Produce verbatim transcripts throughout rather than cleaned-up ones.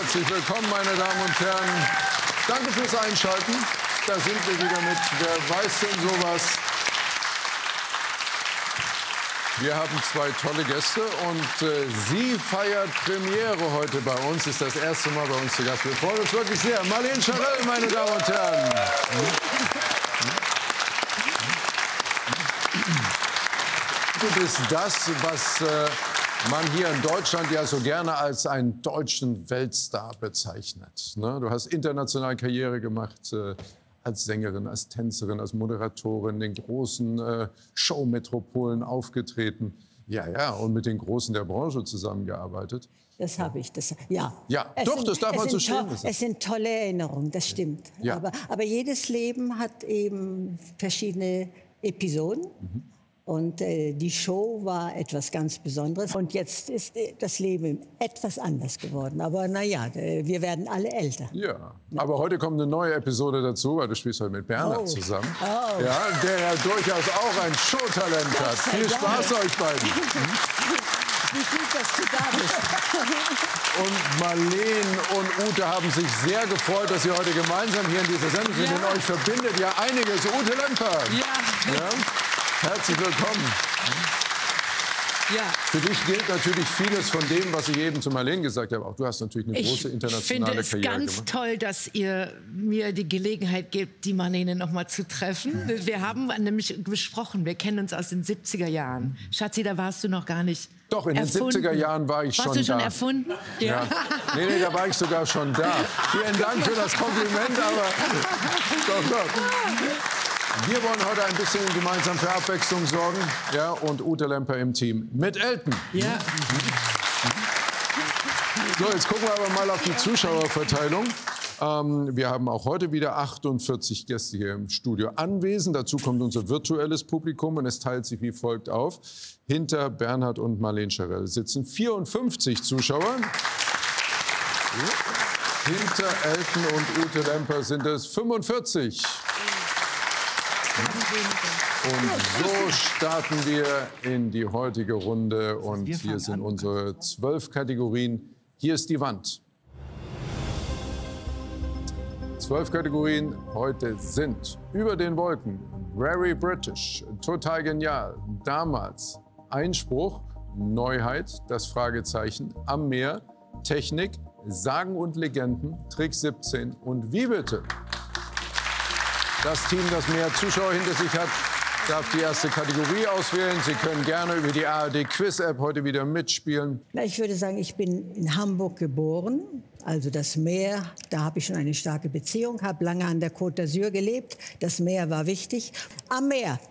Herzlich willkommen, meine Damen und Herren. Danke fürs Einschalten. Da sind wir wieder mit Wer weiß denn sowas? Wir haben zwei tolle Gäste und äh, sie feiert Premiere heute bei uns. Ist das erste Mal bei uns zu Gast. Wir freuen uns wirklich sehr. Marlene Scherrell, meine Damen und Herren. Du bist das, was äh, man hier in Deutschland ja so gerne als einen deutschen Weltstar bezeichnet. Ne? Du hast international Karriere gemacht. Äh, als Sängerin, als Tänzerin, als Moderatorin, in den großen äh, Showmetropolen aufgetreten. Ja, ja, und mit den Großen der Branche zusammengearbeitet. Das habe ich, das, ja. Ja, es doch, sind, das darf man so stehen lassen. Es sind tolle Erinnerungen, das stimmt. Ja. Aber, aber jedes Leben hat eben verschiedene Episoden. Mhm. Und äh, die Show war etwas ganz Besonderes. Und jetzt ist äh, das Leben etwas anders geworden. Aber naja, äh, wir werden alle älter. Ja, aber heute kommt eine neue Episode dazu, weil du spielst heute mit Bernhard oh. zusammen. Oh. Ja, der ja durchaus auch ein Showtalent hat. Viel Spaß euch beiden. Wie gut, dass du da bist. Und Marlene und Ute haben sich sehr gefreut, dass sie heute gemeinsam hier in dieser Sendung sind. Ja. Denn euch verbindet ja einiges. Ute Lemper. Ja. Ja? Herzlich willkommen. Ja. Für dich gilt natürlich vieles von dem, was ich eben zu Marlene gesagt habe. Auch du hast natürlich eine Ich große internationale finde es Karriere ganz gemacht. toll, dass ihr mir die Gelegenheit gebt, die Marlene noch mal zu treffen. Wir haben nämlich besprochen, wir kennen uns aus den siebziger Jahren. Schatzi, da warst du noch gar nicht Doch, in erfunden. den siebziger Jahren war ich warst schon du schon da. erfunden? Ja. Nee, nee, da war ich sogar schon da. Vielen Dank für das Kompliment, aber doch, doch. Wir wollen heute ein bisschen gemeinsam für Abwechslung sorgen. Ja, und Ute Lemper im Team mit Elton. Ja. So, jetzt gucken wir aber mal auf die Zuschauerverteilung. Ähm, wir haben auch heute wieder achtundvierzig Gäste hier im Studio anwesend. Dazu kommt unser virtuelles Publikum und es teilt sich wie folgt auf. Hinter Bernhard und Marlene Scherrell sitzen vierundfünfzig Zuschauer. Hinter Elton und Ute Lemper sind es fünfundvierzig. Und so starten wir in die heutige Runde. Und hier sind unsere zwölf Kategorien. Hier ist die Wand. Zwölf Kategorien heute sind Über den Wolken, Very British, Total Genial, Damals, Einspruch, Neuheit, das Fragezeichen, Am Meer, Technik, Sagen und Legenden, Trick siebzehn und Wie bitte? Das Team, das mehr Zuschauer hinter sich hat, darf die erste Kategorie auswählen. Sie können gerne über die A R D Quiz-App heute wieder mitspielen. Na, ich würde sagen, ich bin in Hamburg geboren. Also das Meer, da habe ich schon eine starke Beziehung, habe lange an der Côte d'Azur gelebt. Das Meer war wichtig. Am Meer.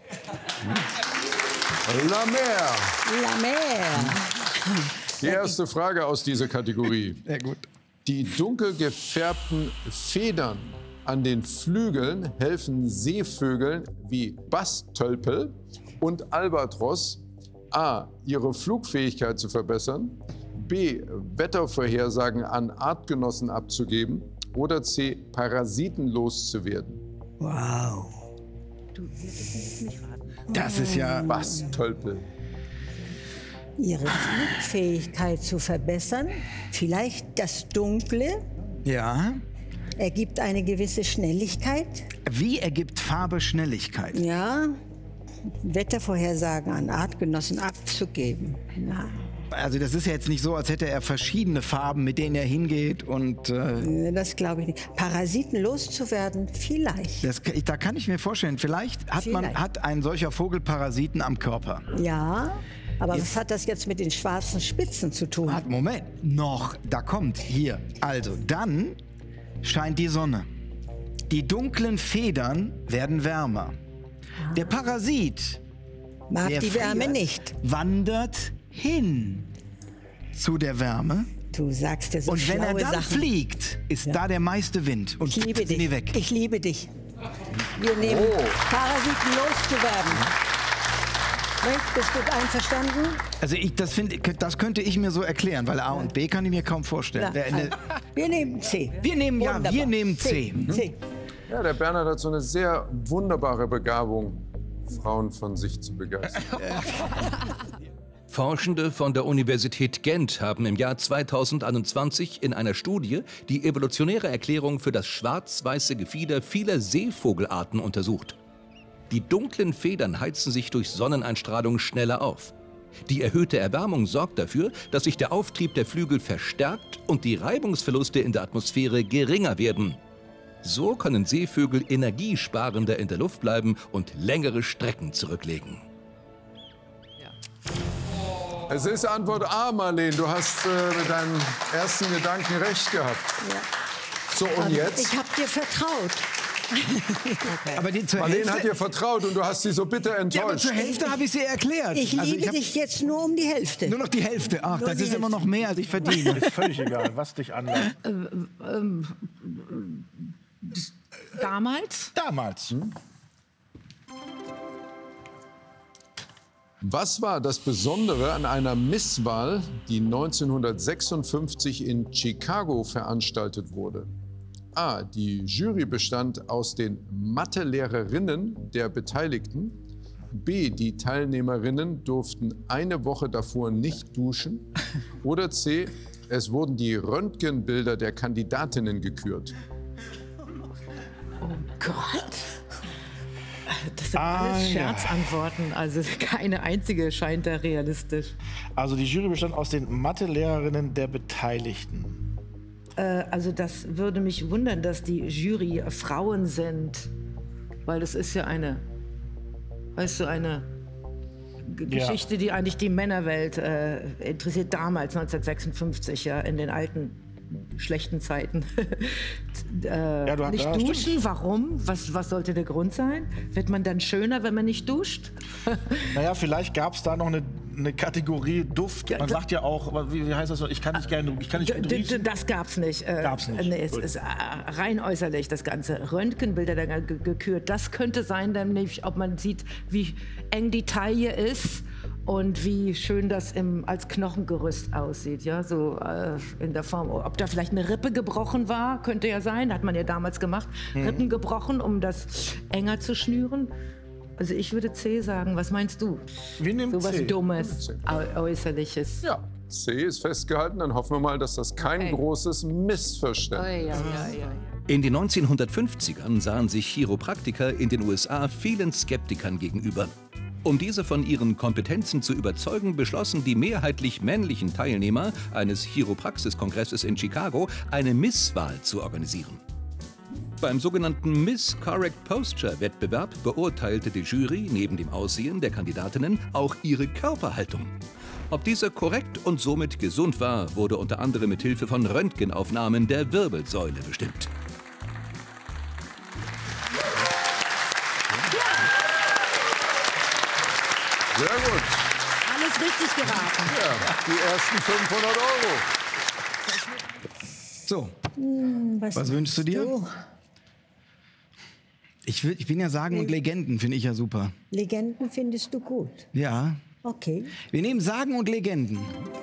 La Mer. La Mer. Die erste Frage aus dieser Kategorie. Sehr gut. Die dunkel gefärbten Federn an den Flügeln helfen Seevögeln wie Bastölpel und Albatros a. ihre Flugfähigkeit zu verbessern, b. Wettervorhersagen an Artgenossen abzugeben oder c. Parasiten loszuwerden. Wow. Du wirst nicht raten. Das ist ja... Bastölpel. Ihre Flugfähigkeit zu verbessern, vielleicht das Dunkle, Ja. ergibt eine gewisse Schnelligkeit. Wie ergibt Farbe Schnelligkeit? Ja, Wettervorhersagen an Artgenossen abzugeben. Ja. Also das ist ja jetzt nicht so, als hätte er verschiedene Farben, mit denen er hingeht und... Äh, Das glaube ich nicht. Parasiten loszuwerden, vielleicht. das, da kann ich mir vorstellen, vielleicht hat, man, Vielleicht. hat ein solcher Vogel Parasiten am Körper. Ja, aber was hat das jetzt mit den schwarzen Spitzen zu tun? Warte, Moment. Noch, da kommt, hier. Also, dann scheint die Sonne. Die dunklen Federn werden wärmer. Der Parasit, Mag der die Wärme friert, nicht. wandert hin zu der Wärme. Du sagst ja so Und wenn er schlaue dann Sachen. fliegt, ist da der meiste Wind. Und Ich liebe sind die dich. weg. Ich liebe dich. Wir nehmen Oh. Parasiten loszuwerden. Nicht? Bist du einverstanden? Also ich, das, find, das könnte ich mir so erklären, weil A und B kann ich mir kaum vorstellen. Na, Wer eine, wir nehmen C. wir nehmen ja, Wunderbar. wir nehmen C. Mhm. C. Ja, der Bernhard hat so eine sehr wunderbare Begabung, Frauen von sich zu begeistern. Forschende von der Universität Gent haben im Jahr zweitausendeinundzwanzig in einer Studie die evolutionäre Erklärung für das schwarz-weiße Gefieder vieler Seevogelarten untersucht. Die dunklen Federn heizen sich durch Sonneneinstrahlung schneller auf. Die erhöhte Erwärmung sorgt dafür, dass sich der Auftrieb der Flügel verstärkt und die Reibungsverluste in der Atmosphäre geringer werden. So können Seevögel energiesparender in der Luft bleiben und längere Strecken zurücklegen. Es ist Antwort A, Marleen. Du hast äh, mit deinem ersten Gedanken recht gehabt. Ja. So, und Aber jetzt? Ich habe dir vertraut. Okay. Aber die zur Marleen Hälfte, hat dir vertraut und du hast sie so bitter ja, aber enttäuscht. zur Hälfte habe ich sie erklärt. Ich Also liebe hab dich jetzt nur um die Hälfte. Nur noch die Hälfte. Ach, Nur das die ist immer Hälfte. noch mehr, als ich verdiene. Ist völlig egal, was dich anlangt. Damals? Damals. Was war das Besondere an einer Misswahl, die neunzehnhundertsechsundfünfzig in Chicago veranstaltet wurde? A. Die Jury bestand aus den Mathelehrerinnen der Beteiligten. B. Die Teilnehmerinnen durften eine Woche davor nicht duschen. Oder C. Es wurden die Röntgenbilder der Kandidatinnen gekürt. Oh Gott. Das sind Ah, alles ja. Scherzantworten. Also keine einzige scheint da realistisch. Also die Jury bestand aus den Mathe-Lehrerinnen der Beteiligten. Äh, also das würde mich wundern, dass die Jury Frauen sind. Weil das ist ja eine, weißt du, eine G Ja. Geschichte, die eigentlich die Männerwelt äh, interessiert. Damals, neunzehnhundertsechsundfünfzig, ja, in den alten schlechten Zeiten. äh, Ja, du hast- nicht ja, duschen, stimmt. warum? Was, was sollte der Grund sein? Wird man dann schöner, wenn man nicht duscht? Naja, vielleicht gab es da noch eine, eine Kategorie Duft. Man sagt ja auch, aber wie, wie heißt das so, ich kann nicht gerne, ich kann nicht gut D- d- riechen. Das gab's nicht. Äh, Gab's nicht. Nee, es Gut. ist äh, rein äußerlich, das Ganze. Röntgenbilder dann ge gekürt. Das könnte sein, dann nämlich, ob man sieht, wie eng die Taille ist und wie schön das im, als Knochengerüst aussieht. Ja, so äh, in der Form. Ob da vielleicht eine Rippe gebrochen war, könnte ja sein. Hat man ja damals gemacht. Mhm. Rippen gebrochen, um das enger zu schnüren. Also ich würde C sagen. Was meinst du? Wir nehmen So was C. Dummes, Äu- Äußerliches. Ja, C ist festgehalten. Dann hoffen wir mal, dass das kein Okay. großes Missverständnis ist. Ja, ja, ja, ja. In den neunzehnhundertfünfzigern sahen sich Chiropraktiker in den U S A vielen Skeptikern gegenüber. Um diese von ihren Kompetenzen zu überzeugen, beschlossen die mehrheitlich männlichen Teilnehmer eines Chiropraxiskongresses in Chicago, eine Misswahl zu organisieren. Beim sogenannten Miss Correct Posture-Wettbewerb beurteilte die Jury neben dem Aussehen der Kandidatinnen auch ihre Körperhaltung. Ob diese korrekt und somit gesund war, wurde unter anderem mit Hilfe von Röntgenaufnahmen der Wirbelsäule bestimmt. Sehr gut. Alles richtig geraten. Ja, die ersten fünfhundert Euro. So, Was, was wünschst du dir? du? Ich, will, ich bin ja Sagen und Legenden, finde ich ja super. Legenden findest du gut. Ja, Okay. wir nehmen Sagen und Legenden.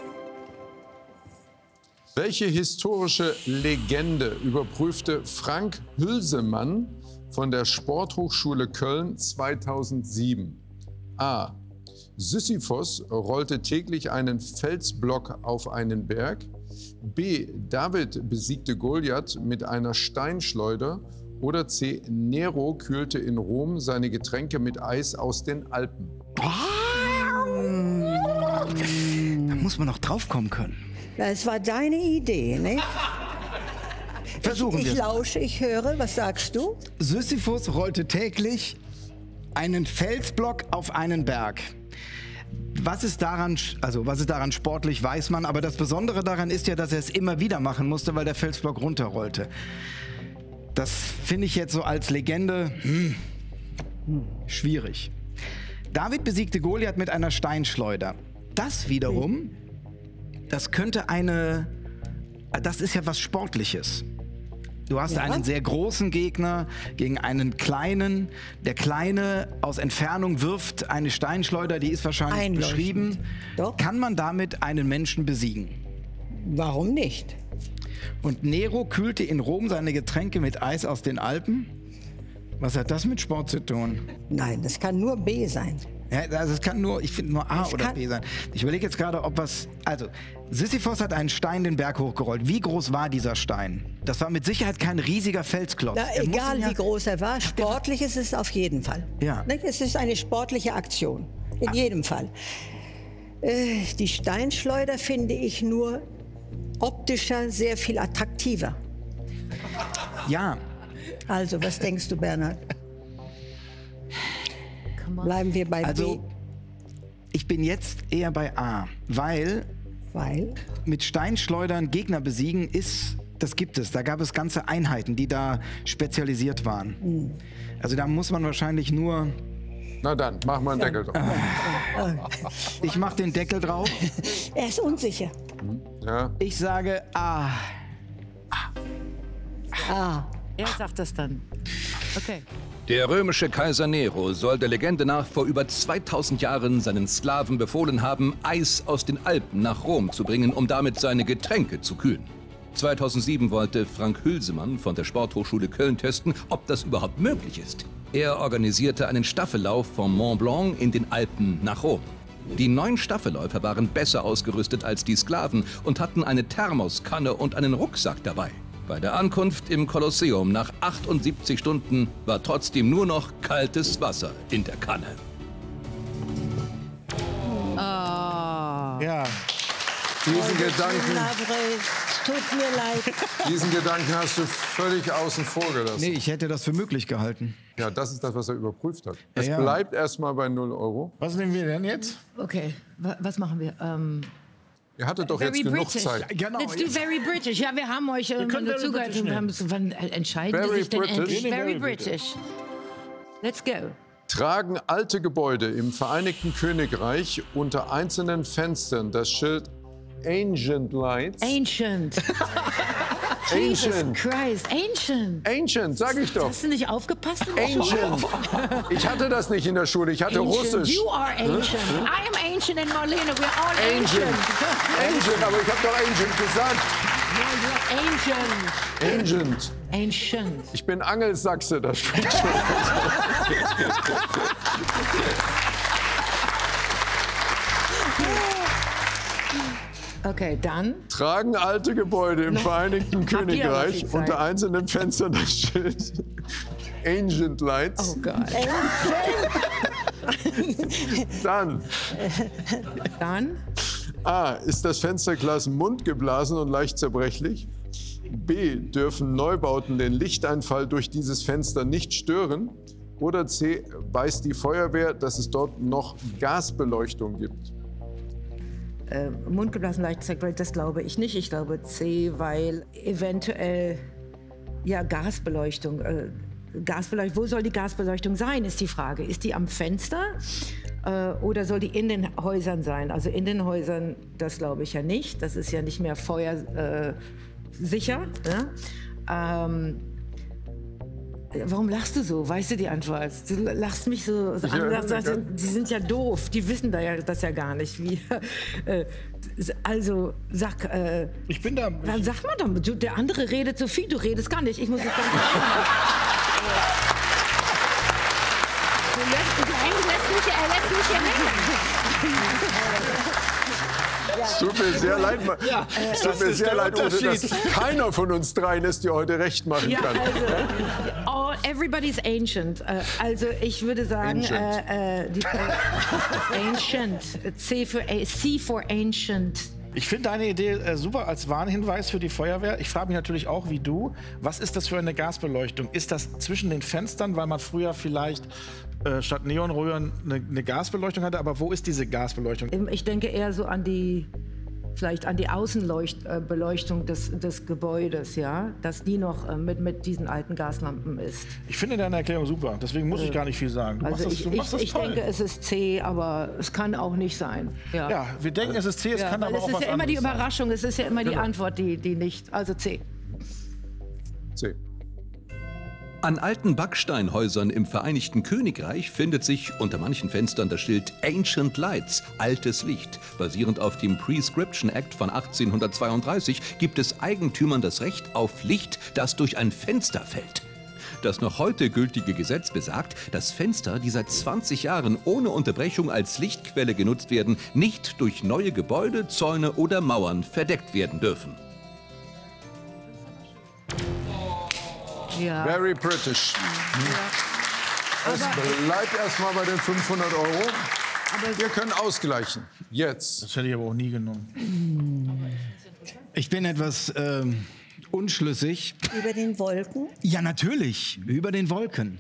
Welche historische Legende überprüfte Frank Hülsemann von der Sporthochschule Köln zweitausendsieben? A. Sisyphos rollte täglich einen Felsblock auf einen Berg. B. David besiegte Goliath mit einer Steinschleuder. Oder C. Nero kühlte in Rom seine Getränke mit Eis aus den Alpen. Da muss man noch drauf kommen können. Das war deine Idee, ne? Versuchen Ich wir. lausche, ich höre. Was sagst du? Sisyphus rollte täglich einen Felsblock auf einen Berg. Was ist daran, also was ist daran sportlich, weiß man, aber das Besondere daran ist ja, dass er es immer wieder machen musste, weil der Felsblock runterrollte. Das finde ich jetzt so als Legende hm, hm, schwierig. David besiegte Goliath mit einer Steinschleuder. Das wiederum, das könnte eine, das ist ja was Sportliches. Du hast Ja. einen sehr großen Gegner gegen einen kleinen. Der Kleine aus Entfernung wirft eine Steinschleuder, die ist wahrscheinlich Einleuchtend. beschrieben. Doch. Kann man damit einen Menschen besiegen? Warum nicht? Und Nero kühlte in Rom seine Getränke mit Eis aus den Alpen? Was hat das mit Sport zu tun? Nein, das kann nur B sein. Ja, also es kann nur, ich finde nur A Es oder kann- B sein. Ich überlege jetzt gerade, ob was. Also, Sisyphos hat einen Stein den Berg hochgerollt. Wie groß war dieser Stein? Das war mit Sicherheit kein riesiger Felsklotz. Na, Er muss egal ihn ja- wie groß er war, sportlich ist es auf jeden Fall. Ja. Ne, Es ist eine sportliche Aktion, in jedem Fall. Äh, die Steinschleuder finde ich nur optischer sehr viel attraktiver. Ja, Also, was denkst du, Bernhard? Bleiben wir bei also B, ich bin jetzt eher bei A, weil weil mit Steinschleudern Gegner besiegen ist, das gibt es. Da gab es ganze Einheiten, die da spezialisiert waren. Also da muss man wahrscheinlich nur. Na dann, mach mal einen Deckel drauf. Ich mache den Deckel drauf. er ist unsicher. Ja. Ich sage A. Ah, Er sagt das dann. Okay. Der römische Kaiser Nero soll der Legende nach vor über zweitausend Jahren seinen Sklaven befohlen haben, Eis aus den Alpen nach Rom zu bringen, um damit seine Getränke zu kühlen. zweitausendsieben wollte Frank Hülsemann von der Sporthochschule Köln testen, ob das überhaupt möglich ist. Er organisierte einen Staffellauf vom Mont Blanc in den Alpen nach Rom. Die neun Staffelläufer waren besser ausgerüstet als die Sklaven und hatten eine Thermoskanne und einen Rucksack dabei. Bei der Ankunft im Kolosseum nach achtundsiebzig Stunden war trotzdem nur noch kaltes Wasser in der Kanne. Ja. Diesen Gedanken, Labre, es tut mir leid. diesen Gedanken hast du völlig außen vor gelassen. Nee, ich hätte das für möglich gehalten. Ja, das ist das, was er überprüft hat. Es Ja. bleibt erstmal bei null Euro. Was nehmen wir denn jetzt? Okay, wa- was machen wir? Ähm, Ihr hattet doch Very jetzt genug British. Zeit. Genau. Let's do very British. Ja, wir haben euch ähm, können very zugehört. British Wir haben so, wann äh, entscheiden Very Sie sich denn British. endlich? Nee, nee, Very very British. Let's go. Tragen alte Gebäude im Vereinigten Königreich unter einzelnen Fenstern das Schild Ancient Lights? Ancient. Jesus Ancient. Christ. Ancient. Ancient, sag ich doch. Hast du nicht aufgepasst? in der Schule? Ancient. Ich hatte das nicht in der Schule, ich hatte Ancient. Russisch. You are ancient. I am ancient and Marlene. We're all Ancient. ancient. Ancient, aber ich habe doch Ancient gesagt. No, you're ancient. Ancient. Ancient. Ich bin Angelsachse, das spricht schon. Okay, dann. Tragen alte Gebäude im Vereinigten Habt ihr aber Königreich viel Zeit. unter einzelnen Fenstern das Schild Ancient Lights. Oh Gott. Dann Dann. A. Ist das Fensterglas mundgeblasen und leicht zerbrechlich? B. Dürfen Neubauten den Lichteinfall durch dieses Fenster nicht stören? Oder C. Weiß die Feuerwehr, dass es dort noch Gasbeleuchtung gibt? Äh, mundgeblasen leicht zerbrechlich, das glaube ich nicht. Ich glaube C, weil eventuell ja Gasbeleuchtung. Äh, Gasbeleuchtung. Wo soll die Gasbeleuchtung sein, ist die Frage. Ist die am Fenster äh, oder soll die in den Häusern sein? Also in den Häusern, das glaube ich ja nicht. Das ist ja nicht mehr feuersicher. Äh, sicher, ne? ähm, Warum lachst du so? Weißt du die Antwort? Du lachst mich so, so an. Ja, Sagst, ja. die sind ja doof. Die wissen da ja, das ja gar nicht. Wie, äh, also sag, äh, Ich bin da. dann sag mal doch, du, der andere redet so viel, du redest gar nicht. Ich muss es gar nicht sagen. Du lässt, du lässt mich, er lässt mich ja hängen. Es tut mir sehr leid, Ma- es tut das mir ist sehr der leid, Ute, dass Unterschied. keiner von uns dreien es dir heute recht machen Ja, kann. also, all, everybody's ancient. Äh, Also ich würde sagen, Ancient. äh, äh, die, ancient. C für, C for ancient. Ich finde deine Idee äh, super als Warnhinweis für die Feuerwehr. Ich frage mich natürlich auch, wie du, was ist das für eine Gasbeleuchtung? Ist das zwischen den Fenstern, weil man früher vielleicht äh, statt Neonröhren eine, eine Gasbeleuchtung hatte? Aber wo ist diese Gasbeleuchtung? Ich denke eher so an die, vielleicht an die Außenbeleuchtung des, des Gebäudes, ja, dass die noch äh, mit, mit diesen alten Gaslampen ist. Ich finde deine Erklärung super, deswegen muss ich gar nicht viel sagen. Du Also machst das, ich, du machst ich, das ich toll. denke, es ist C, aber es kann auch nicht sein. Ja, Ja, wir denken, es ist C, es Ja, kann weil aber es auch ist was ja immer die anderes sein. Überraschung, es ist ja immer die Genau. Antwort, die, die nicht, also C. C. An alten Backsteinhäusern im Vereinigten Königreich findet sich unter manchen Fenstern das Schild Ancient Lights, altes Licht. Basierend auf dem Prescription Act von achtzehnhundertzweiunddreißig gibt es Eigentümern das Recht auf Licht, das durch ein Fenster fällt. Das noch heute gültige Gesetz besagt, dass Fenster, die seit zwanzig Jahren ohne Unterbrechung als Lichtquelle genutzt werden, nicht durch neue Gebäude, Zäune oder Mauern verdeckt werden dürfen. Ja. Very British. Ja. Es Aber, bleibt erstmal bei den fünfhundert Euro. aber Wir können ausgleichen. Jetzt. Das hätte ich aber auch nie genommen. Ich bin etwas ähm, unschlüssig. Über den Wolken? Ja, natürlich. Über den Wolken.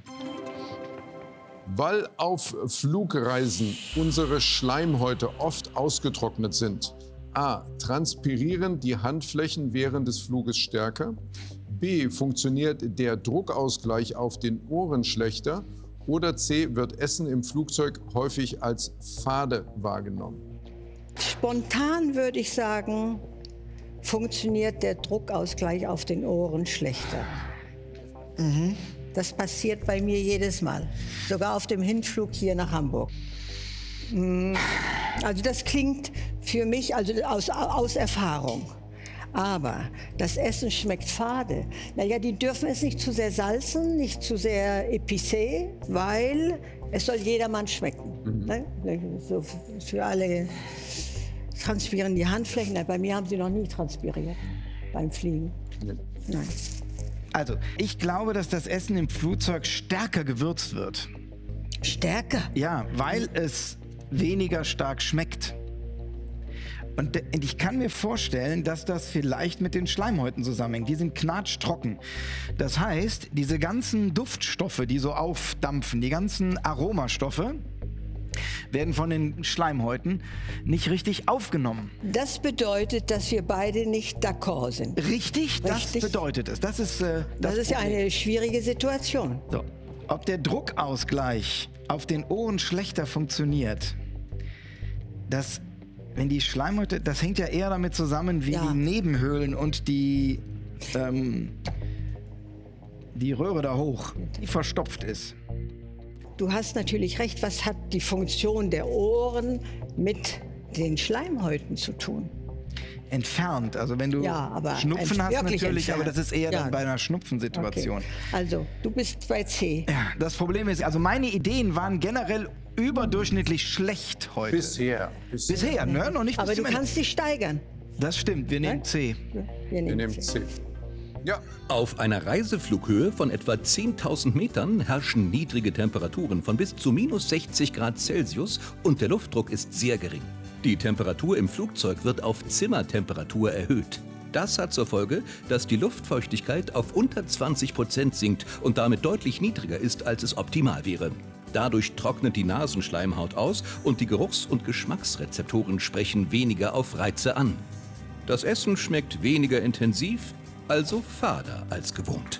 Weil auf Flugreisen unsere Schleimhäute oft ausgetrocknet sind. A. Transpirieren die Handflächen während des Fluges stärker. B. Funktioniert der Druckausgleich auf den Ohren schlechter. Oder C. Wird Essen im Flugzeug häufig als fade wahrgenommen. Spontan würde ich sagen, funktioniert der Druckausgleich auf den Ohren schlechter. Mhm. Das passiert bei mir jedes Mal. Sogar auf dem Hinflug hier nach Hamburg. Also das klingt für mich also aus, aus Erfahrung. Aber das Essen schmeckt fade. Naja, die dürfen es nicht zu sehr salzen, nicht zu sehr épicé, weil es soll jedermann schmecken. Mhm. Ne? So für alle transpirieren die Handflächen. Bei mir haben sie noch nie transpiriert beim Fliegen. Nee. Nein. Also, ich glaube, dass das Essen im Flugzeug stärker gewürzt wird. Stärker? Ja, weil es weniger stark schmeckt. Und ich kann mir vorstellen, dass das vielleicht mit den Schleimhäuten zusammenhängt. Die sind knatschtrocken. Das heißt, diese ganzen Duftstoffe, die so aufdampfen, die ganzen Aromastoffe, werden von den Schleimhäuten nicht richtig aufgenommen. Das bedeutet, dass wir beide nicht d'accord sind. Richtig, das Richtig. bedeutet es. Das ist, äh, Das, das ist ja Problem. eine schwierige Situation. So. Ob der Druckausgleich auf den Ohren schlechter funktioniert, das, wenn die Schleimhäute, das hängt ja eher damit zusammen, wie Ja. die Nebenhöhlen und die, ähm, die Röhre da hoch, die verstopft ist. Du hast natürlich recht, was hat die Funktion der Ohren mit den Schleimhäuten zu tun? Entfernt, also wenn du Ja, aber Schnupfen ent- hast wirklich natürlich, aber entfernt. das ist eher Ja. dann bei einer Schnupfensituation. Okay. Also, du bist bei C. Ja, das Problem ist, also meine Ideen waren generell überdurchschnittlich schlecht heute. Bisher. Bisher. Bisher, ne? Noch nicht Aber bis du zum Ende. kannst dich steigern. Das stimmt, wir nehmen Ne? C. Wir Wir nehmen nehmen C. C. Ja, Auf einer Reiseflughöhe von etwa zehntausend Metern herrschen niedrige Temperaturen von bis zu minus sechzig Grad Celsius und der Luftdruck ist sehr gering. Die Temperatur im Flugzeug wird auf Zimmertemperatur erhöht. Das hat zur Folge, dass die Luftfeuchtigkeit auf unter zwanzig Prozent sinkt und damit deutlich niedriger ist, als es optimal wäre. Dadurch trocknet die Nasenschleimhaut aus und die Geruchs- und Geschmacksrezeptoren sprechen weniger auf Reize an. Das Essen schmeckt weniger intensiv, also fader als gewohnt.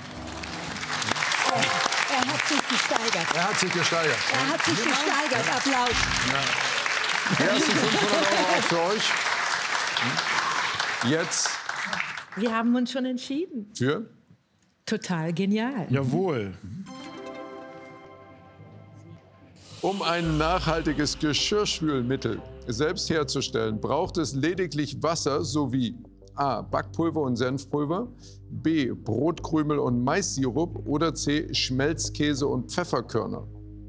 Er hat sich gesteigert. er hat sich gesteigert. Er hat sich gesteigert. Applaus. Die ersten fünfhundert Euro auch für euch. Jetzt wir haben uns schon entschieden. für Total genial. Jawohl. Um ein nachhaltiges Geschirrspülmittel selbst herzustellen, braucht es lediglich Wasser sowie A. Backpulver und Senfpulver, B. Brotkrümel und Mais-Sirup oder C. Schmelzkäse und Pfefferkörner.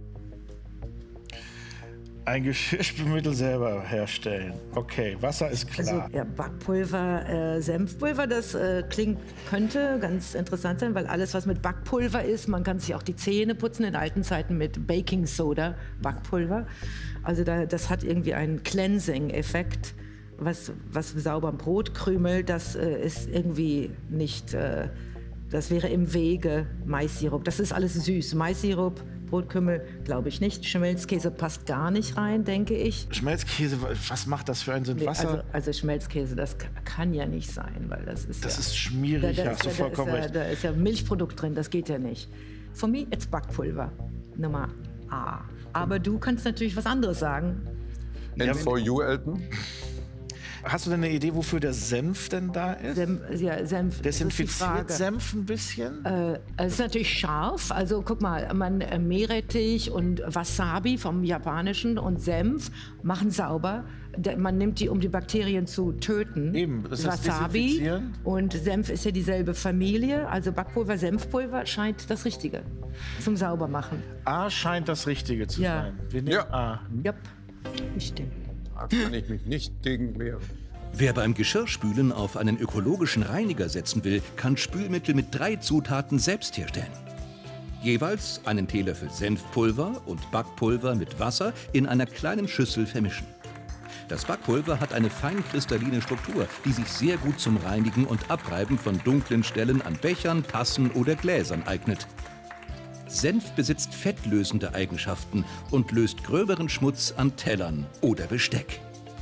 Ein Geschirrspülmittel selber herstellen. Okay, Wasser ist Also klar. ja, Backpulver, äh, Senfpulver, das äh, klingt, könnte ganz interessant sein, weil alles, was mit Backpulver ist, man kann sich auch die Zähne putzen in alten Zeiten mit Baking Soda, Backpulver. Also da, das hat irgendwie einen Cleansing-Effekt, was, was sauberen Brotkrümel, das äh, ist irgendwie nicht, äh, das wäre im Wege Mais-Sirup. Das ist alles süß. Mais-Sirup, Brotkümmel, glaube ich nicht. Schmelzkäse passt gar nicht rein, denke ich. Schmelzkäse, was macht das für einen Sinn? Nee, Wasser? Also, also Schmelzkäse, das kann, kann ja nicht sein, weil das ist das ja... ist schmierig, da, da hast du ist ja- vollkommen da ist recht. ja, da ist ja Milchprodukt drin, das geht ja nicht. For me, it's Backpulver, Nummer A. Aber du kannst natürlich was anderes sagen. And for you, Elton? hast du denn eine Idee, wofür der Senf denn da ist? Senf, ja, Senf. Desinfiziert Senf ein bisschen? Äh, es ist natürlich scharf. Also guck mal, man äh, Meerrettich und Wasabi vom Japanischen und Senf machen sauber. Der, man nimmt die, um die Bakterien zu töten. Eben, das ist Wasabi Desinfizieren. und Senf ist ja dieselbe Familie. Also Backpulver, Senfpulver scheint das Richtige zum Saubermachen. A scheint das Richtige zu Ja. sein. Wir nehmen Ja. A. Yep. Bestimmt. Da kann ich mich nicht gegen wehren. Wer beim Geschirrspülen auf einen ökologischen Reiniger setzen will, kann Spülmittel mit drei Zutaten selbst herstellen. Jeweils einen Teelöffel Senfpulver und Backpulver mit Wasser in einer kleinen Schüssel vermischen. Das Backpulver hat eine feinkristalline Struktur, die sich sehr gut zum Reinigen und Abreiben von dunklen Stellen an Bechern, Tassen oder Gläsern eignet. Senf besitzt fettlösende Eigenschaften und löst gröberen Schmutz an Tellern oder Besteck.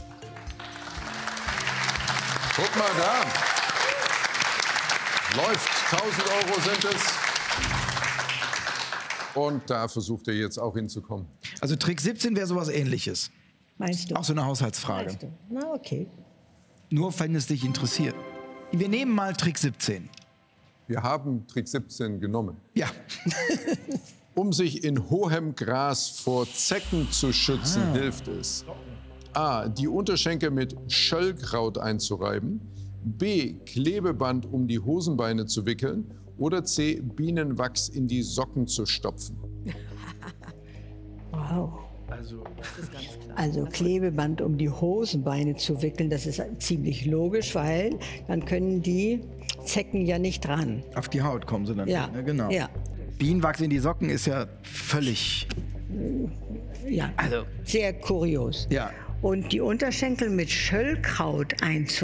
Guck mal da. Läuft. tausend Euro sind es. Und da versucht er jetzt auch hinzukommen. Also Trick siebzehn wäre sowas Ähnliches. Meinst du? Auch so eine Haushaltsfrage. Meinst du? Na, okay. Nur wenn es dich interessiert. Wir nehmen mal Trick siebzehn. Wir haben Trick siebzehn genommen. Ja. Um sich in hohem Gras vor Zecken zu schützen, Ah. hilft es: A. Die Unterschenkel mit Schöllkraut einzureiben. B. Klebeband um die Hosenbeine zu wickeln. Oder C. Bienenwachs in die Socken zu stopfen. Wow. Also, Also Klebeband um die Hosenbeine zu wickeln, das ist ziemlich logisch, weil dann können die Zecken ja nicht ran. Auf die Haut kommen sie dann. Ja, Ne? Genau. ja. Bienenwachs in die Socken ist ja völlig. Ja, Also- sehr kurios. Ja. Und die Unterschenkel mit Schöllkraut einzureiben.